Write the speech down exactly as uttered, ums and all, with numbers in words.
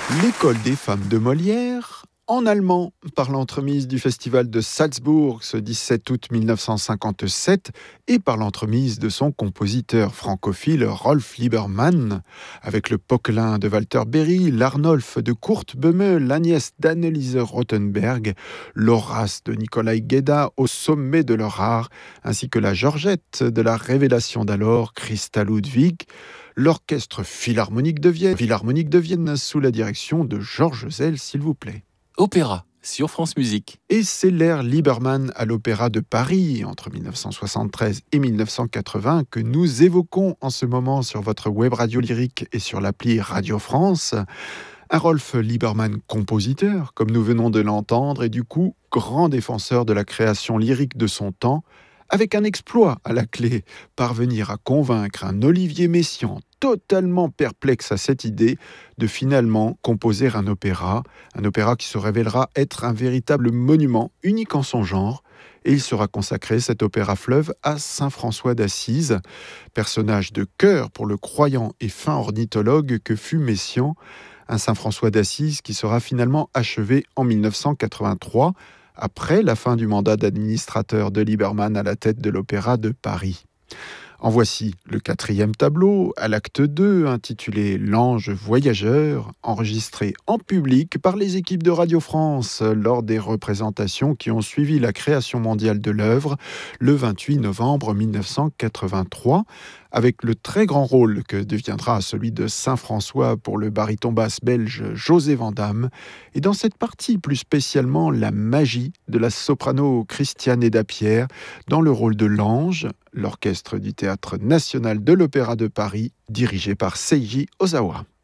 L'école des femmes de Molière, en allemand, par l'entremise du festival de Salzbourg ce dix-sept août mille neuf cent cinquante-sept et par l'entremise de son compositeur francophile Rolf Liebermann, avec le Poquelin de Walter Berry, l'Arnolf de Kurt Böhme, l'Agnès d'Anneliese Rothenberg, l'Horace de Nikolai Gueda au sommet de leur art, ainsi que la Georgette de la révélation d'alors, Christa Ludwig, l'Orchestre Philharmonique de Vienne, Philharmonique de Vienne sous la direction de Georges Zell, s'il vous plaît. Opéra sur France Musique. Et c'est l'ère Liebermann à l'Opéra de Paris entre mille neuf cent soixante-treize et mille neuf cent quatre-vingts que nous évoquons en ce moment sur votre web radio lyrique et sur l'appli Radio France. Un Rolf Liebermann compositeur, comme nous venons de l'entendre, et du coup grand défenseur de la création lyrique de son temps, avec un exploit à la clé, parvenir à convaincre un Olivier Messiaen totalement perplexe à cette idée de finalement composer un opéra, un opéra qui se révélera être un véritable monument unique en son genre, et il sera consacré, cet opéra fleuve, à saint François d'Assise, personnage de cœur pour le croyant et fin ornithologue que fut Messiaen, un saint François d'Assise qui sera finalement achevé en mille neuf cent quatre-vingt-trois, après la fin du mandat d'administrateur de Liebermann à la tête de l'Opéra de Paris. En voici le quatrième tableau, à l'acte deux, intitulé « L'ange voyageur », enregistré en public par les équipes de Radio France lors des représentations qui ont suivi la création mondiale de l'œuvre le vingt-huit novembre mille neuf cent quatre-vingt-trois, avec le très grand rôle que deviendra celui de saint François pour le baryton basse belge José Vandamme, et dans cette partie plus spécialement la magie de la soprano Christiane Eda-Pierre dans le rôle de l'ange, l'orchestre du Théâtre national de l'Opéra de Paris, dirigé par Seiji Ozawa.